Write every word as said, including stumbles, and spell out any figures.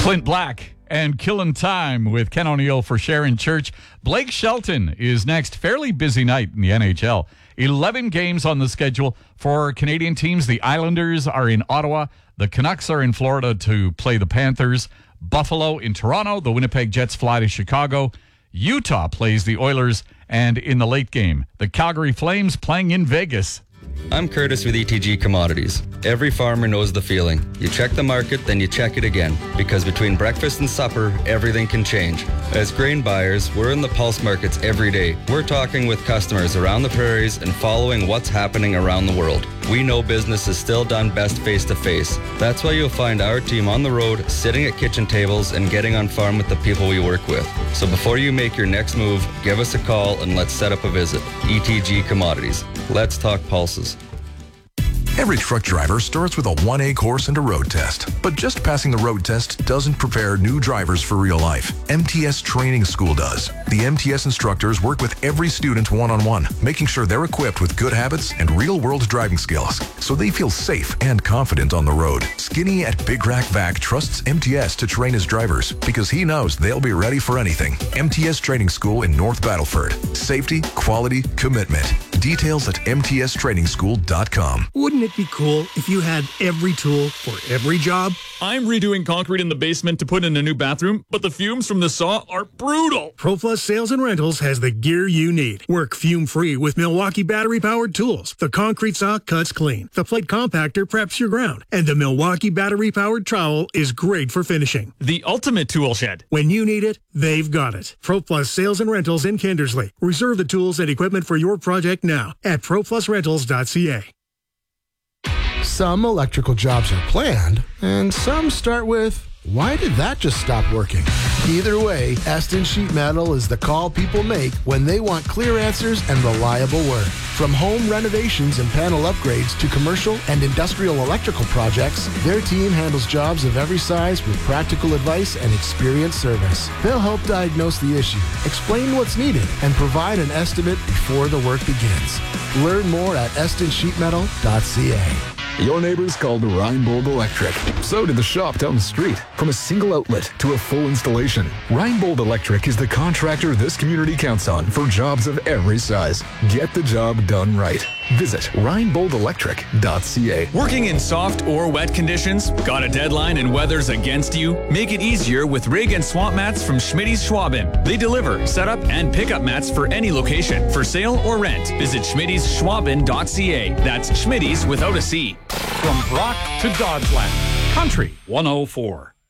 Clint Black and Killin' Time with Ken O'Neill for Sharon Church. Blake Shelton is next. Fairly busy night in the N H L. eleven games on the schedule for Canadian teams. The Islanders are in Ottawa. The Canucks are in Florida to play the Panthers. Buffalo in Toronto. The Winnipeg Jets fly to Chicago. Utah plays the Oilers. And in the late game, the Calgary Flames playing in Vegas. I'm Curtis with E T G Commodities. Every farmer knows the feeling. You check the market, then you check it again. Because between breakfast and supper, everything can change. As grain buyers, we're in the pulse markets every day. We're talking with customers around the prairies and following what's happening around the world. We know business is still done best face-to-face. That's why you'll find our team on the road, sitting at kitchen tables and getting on farm with the people we work with. So before you make your next move, give us a call and let's set up a visit. E T G Commodities. Let's talk pulses. Every truck driver starts with a one A course and a road test. But just passing the road test doesn't prepare new drivers for real life. M T S Training School does. The M T S instructors work with every student one-on-one, making sure they're equipped with good habits and real-world driving skills, so they feel safe and confident on the road. Skinny at Big Rack Vac trusts M T S to train his drivers because he knows they'll be ready for anything. M T S Training School in North Battleford. Safety, quality, commitment. Details at m t s training school dot com. Wouldn't it be cool if you had every tool for every job? I'm redoing concrete in the basement to put in a new bathroom, but the fumes from the saw are brutal. ProPlus Sales and Rentals has the gear you need. Work fume-free with Milwaukee battery-powered tools. The concrete saw cuts clean. The plate compactor preps your ground. And the Milwaukee battery-powered trowel is great for finishing. The ultimate tool shed. When you need it, they've got it. ProPlus Sales and Rentals in Kindersley. Reserve the tools and equipment for your project now at pro plus rentals dot c a. Some electrical jobs are planned, and some start with, why did that just stop working? Either way, Eston Sheet Metal is the call people make when they want clear answers and reliable work. From home renovations and panel upgrades to commercial and industrial electrical projects, their team handles jobs of every size with practical advice and experienced service. They'll help diagnose the issue, explain what's needed, and provide an estimate before the work begins. Learn more at eston sheet metal dot c a. Your neighbors called Rheinbold Electric. So did the shop down the street. From a single outlet to a full installation, Rheinbold Electric is the contractor this community counts on for jobs of every size. Get the job done right. Visit rheinbold electric dot c a. Working in soft or wet conditions? Got a deadline and weather's against you? Make it easier with rig and swamp mats from Schmitty's Schwaben. They deliver, set up, and pick up mats for any location, for sale or rent. Visit schmittys schwaben dot c a. That's Schmitty's without a C. From Brock to Dodgeland. Country one oh four.